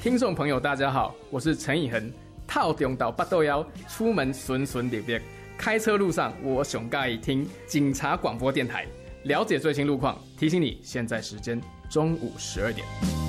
听众朋友大家好，我是陈以恒。套中岛八豆腰，出门顺顺利利，开车路上我上喜听警察广播电台，了解最新路况。提醒你，现在时间中午12点。